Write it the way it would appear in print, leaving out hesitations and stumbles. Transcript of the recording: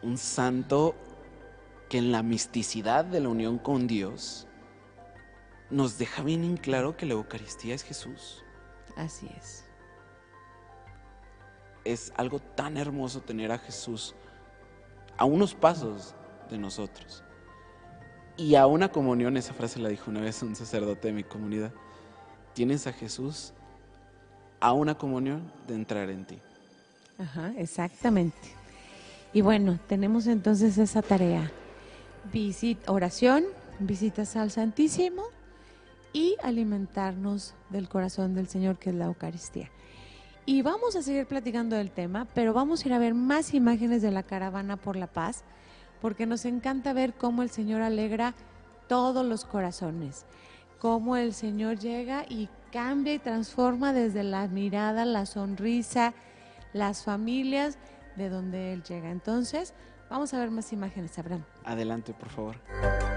un santo que en la misticidad de la unión con Dios nos deja bien en claro que la Eucaristía es Jesús. Así es. Es algo tan hermoso tener a Jesús a unos pasos de nosotros. Y a una comunión, esa frase la dijo una vez un sacerdote de mi comunidad, tienes a Jesús a una comunión de entrar en ti. Ajá, exactamente. Y bueno, tenemos entonces esa tarea. Oración, visitas al Santísimo y alimentarnos del corazón del Señor, que es la Eucaristía. Y vamos a seguir platicando del tema, pero vamos a ir a ver más imágenes de la caravana por la paz, porque nos encanta ver cómo el Señor alegra todos los corazones, cómo el Señor llega y cambia y transforma desde la mirada, la sonrisa, las familias de donde Él llega. Entonces, vamos a ver más imágenes, Abraham. Adelante, por favor.